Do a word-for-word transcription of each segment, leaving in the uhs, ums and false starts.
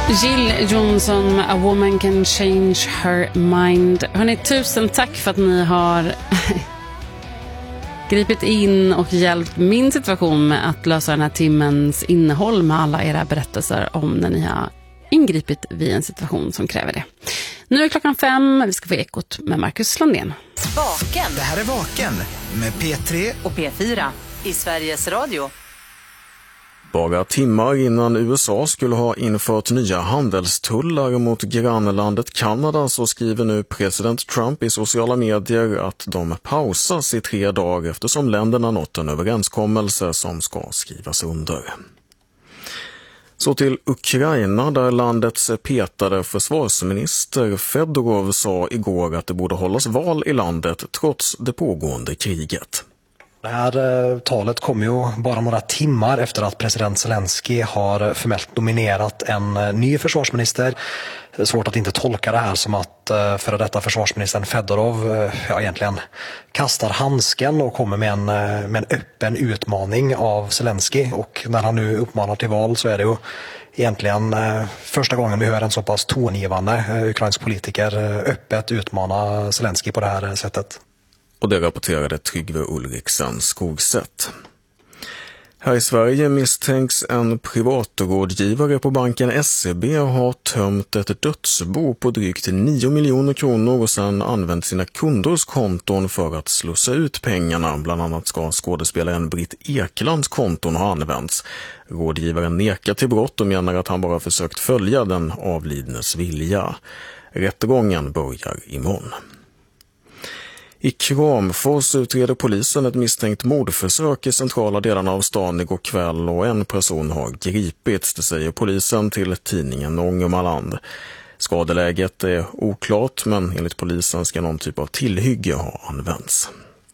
Jill Johnson, A Woman Can Change Her Mind. Hörrni, tusen tack för att ni har gripit in och hjälpt min situation med att lösa den här timmens innehåll med alla era berättelser om när ni har ingripit vid en situation som kräver det. Nu är klockan fem, vi ska få Ekot med Marcus Landén. Vaken. Det här är Vaken med P tre och P fyra i Sveriges Radio. Bara timmar innan U S A skulle ha infört nya handelstullar mot grannlandet Kanada så skriver nu president Trump i sociala medier att de pausas i tre dagar eftersom länderna nått en överenskommelse som ska skrivas under. Så till Ukraina där landets petade försvarsminister Fedorov sa igår att det borde hållas val i landet trots det pågående kriget. Det här talet kom ju bara några timmar efter att president Zelensky har formellt nominerat en ny försvarsminister. Det är svårt att inte tolka det här som att före detta försvarsministern Fedorov ja, egentligen kastar handsken och kommer med en, med en öppen utmaning av Zelensky. Och när han nu uppmanar till val så är det ju egentligen första gången vi hör en så pass tongivande ukrainsk politiker öppet utmana Zelensky på det här sättet. Och det rapporterade Tryggve Ulriksen Skogsätt. Här i Sverige misstänks en privatrådgivare på banken S E B ha tömt ett dödsbo på drygt nio miljoner kronor och sedan använt sina kunders konton för att slussa ut pengarna. Bland annat ska skådespelaren Britt Eklands konton ha använts. Rådgivaren nekar till brott och menar att han bara försökt följa den avlidnes vilja. Rättegången börjar imorgon. I Kramfors utreder polisen ett misstänkt mordförsök i centrala delarna av stan igår kväll och en person har gripits, det säger polisen till tidningen Ångermanland. Skadeläget är oklart men enligt polisen ska någon typ av tillhygge ha använts.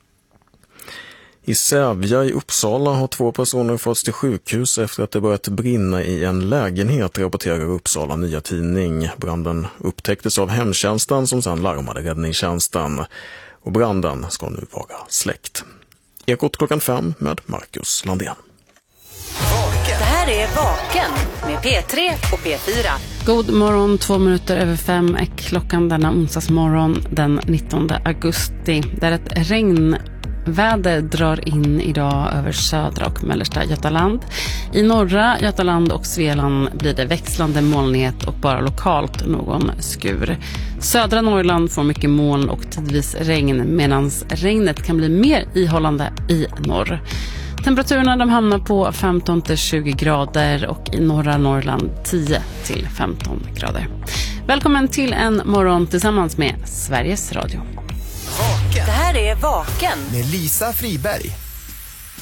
I Sävja i Uppsala har två personer förts till sjukhus efter att det börjat brinna i en lägenhet, rapporterar Uppsala Nya Tidning. Branden upptäcktes av hemtjänsten som sedan larmade räddningstjänsten. Och branden ska nu vara släckt. Ekot klockan fem med Marcus Landén. Det här är Vaken med P tre och P fyra. God morgon, två minuter över fem är klockan denna onsdagsmorgon den nittonde augusti. Där ett regnväder drar in idag över södra och mellersta Götaland. I norra Götaland och Svealand blir det växlande molnighet och bara lokalt någon skur. Södra Norrland får mycket moln och tidvis regn medan regnet kan bli mer ihållande i norr. Temperaturerna de hamnar på femton till tjugo grader och i norra Norrland tio till femton grader. Välkommen till en morgon tillsammans med Sveriges Radio. Det här är Vaken med Lisa Friberg.